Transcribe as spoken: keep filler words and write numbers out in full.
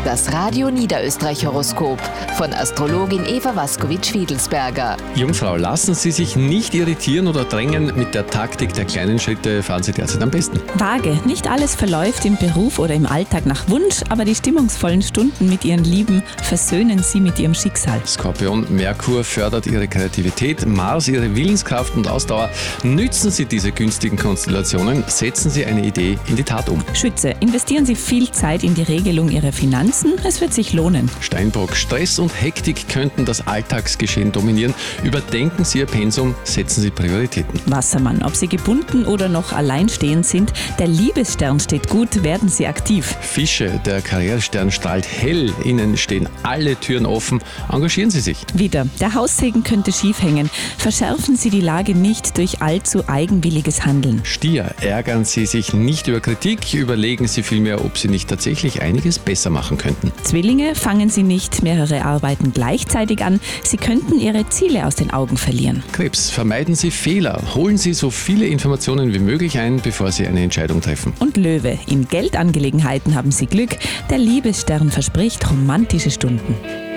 Das Radio Niederösterreich Horoskop von Astrologin Eva Waskowitsch-Fiedelsberger. Jungfrau, lassen Sie sich nicht irritieren oder drängen. Mit der Taktik der kleinen Schritte fahren Sie derzeit am besten. Waage, nicht alles verläuft im Beruf oder im Alltag nach Wunsch, aber die stimmungsvollen Stunden mit Ihren Lieben versöhnen Sie mit Ihrem Schicksal. Skorpion, Merkur fördert Ihre Kreativität, Mars Ihre Willenskraft und Ausdauer. Nützen Sie diese günstigen Konstellationen, setzen Sie eine Idee in die Tat um. Schütze, investieren Sie viel Zeit in die Regelung Ihrer Finanzen, es wird sich lohnen. Steinbock, Stress und Hektik könnten das Alltagsgeschehen dominieren. Überdenken Sie Ihr Pensum, setzen Sie Prioritäten. Wassermann, ob Sie gebunden oder noch alleinstehend sind, der Liebesstern steht gut, werden Sie aktiv. Fische, der Karrierestern strahlt hell, Ihnen stehen alle Türen offen, engagieren Sie sich. Wieder, der Haussegen könnte schief hängen. Verschärfen Sie die Lage nicht durch allzu eigenwilliges Handeln. Stier, ärgern Sie sich nicht über Kritik, überlegen Sie vielmehr, ob Sie nicht tatsächlich einiges besser machen könnten. Zwillinge, fangen Sie nicht mehrere Arbeiten gleichzeitig an, Sie könnten Ihre Ziele aus den Augen verlieren. Krebs, vermeiden Sie Fehler, holen Sie so viele Informationen wie möglich ein, bevor Sie eine Entscheidung treffen. Und Löwe, in Geldangelegenheiten haben Sie Glück, der Liebesstern verspricht romantische Stunden.